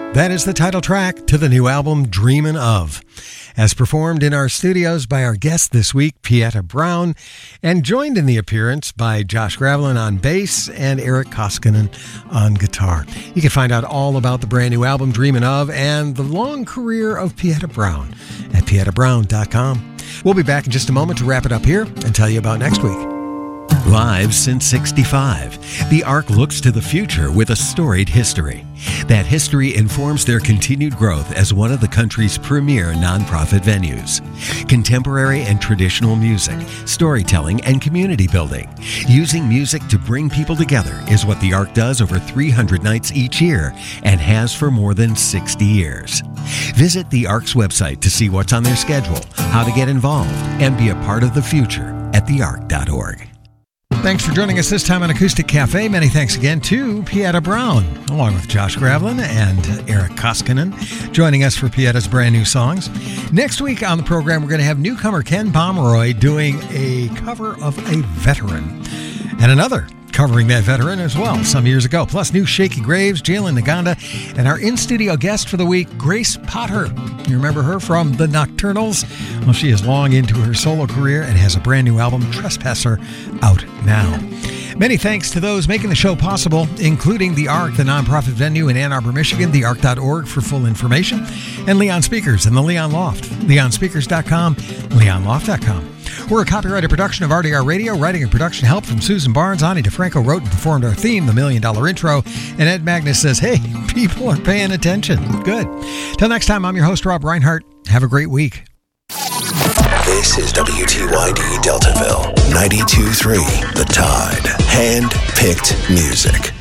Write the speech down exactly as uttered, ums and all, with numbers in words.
That is the title track to the new album, Dreamin' Of, as performed in our studios by our guest this week, Pieta Brown, and joined in the appearance by Josh Gravelin on bass and Eric Koskinen on guitar. You can find out all about the brand new album, Dreamin' Of, and the long career of Pieta Brown at pieta brown dot com. We'll be back in just a moment to wrap it up here and tell you about next week. Live since sixty-five, the Ark looks to the future with a storied history. That history informs their continued growth as one of the country's premier nonprofit venues. Contemporary and traditional music, storytelling, and community building. Using music to bring people together is what the Ark does over three hundred nights each year and has for more than sixty years. Visit the Ark's website to see what's on their schedule, how to get involved, and be a part of the future at the ark dot org. Thanks for joining us this time on Acoustic Cafe. Many thanks again to Pieta Brown, along with Josh Gravelin and Eric Koskinen, joining us for Pieta's brand new songs. Next week on the program, we're going to have newcomer Ken Pomeroy doing a cover of a veteran, and another covering that veteran as well some years ago. Plus new Shaky Graves, Jalen Naganda, and our in-studio guest for the week, Grace Potter. You remember her from The Nocturnals? Well, she is long into her solo career and has a brand new album, Trespasser, out now. Many thanks to those making the show possible, including the Ark, the nonprofit venue in Ann Arbor, Michigan, the ark dot org for full information, and Leon Speakers and the Leon Loft, leon speakers dot com, leon loft dot com. We're a copyrighted production of R D R Radio. Writing and production help from Susan Barnes. Ani DeFranco wrote and performed our theme, The Million Dollar Intro. And Ed Magnus says, hey, people are paying attention. Good. Till next time, I'm your host, Rob Reinhart. Have a great week. This is W T Y D Deltaville, ninety-two point three The Tide. Hand-picked music.